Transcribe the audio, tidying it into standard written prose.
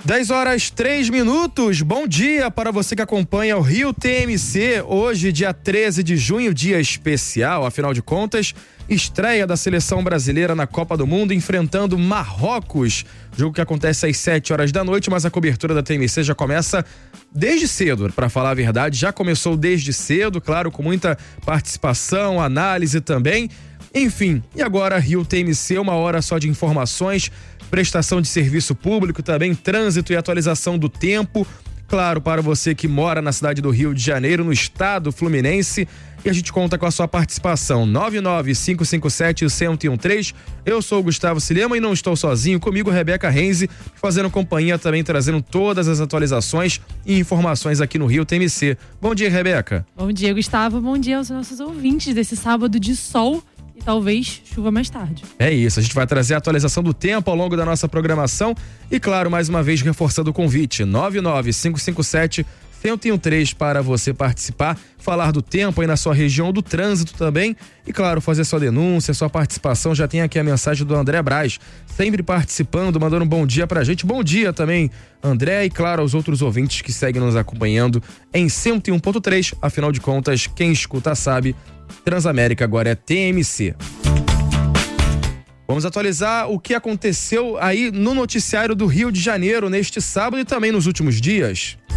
10h03. Bom dia para você que acompanha o Rio TMC. Hoje, dia 13 de junho, dia especial, afinal de contas, estreia da seleção brasileira na Copa do Mundo, enfrentando Marrocos. Jogo que acontece às 7h da noite, mas a cobertura da TMC já começa desde cedo, para falar a verdade. Já começou desde cedo, claro, com muita participação, análise também. Enfim, e agora Rio TMC, 1 hora só de informações, prestação de serviço público, também trânsito e atualização do tempo. Claro, para você que mora na cidade do Rio de Janeiro, no estado fluminense, e a gente conta com a sua participação, 99557-1013. Eu sou o Gustavo Silema e não estou sozinho, comigo Rebeca Renze, fazendo companhia também, trazendo todas as atualizações e informações aqui no Rio TMC. Bom dia, Rebeca. Bom dia, Gustavo. Bom dia aos nossos ouvintes desse sábado de sol e talvez chuva mais tarde. É isso, a gente vai trazer a atualização do tempo ao longo da nossa programação e, claro, mais uma vez reforçando o convite, 99557-1013 para você participar, falar do tempo aí na sua região, do trânsito também e, claro, fazer sua denúncia, sua participação. Já tem aqui a mensagem do André Braz, sempre participando, mandando um bom dia pra gente. Bom dia também, André, e, claro, aos outros ouvintes que seguem nos acompanhando em 101.3, afinal de contas, quem escuta sabe, Transamérica agora é TMC. Vamos atualizar o que aconteceu aí no noticiário do Rio de Janeiro neste sábado e também nos últimos dias.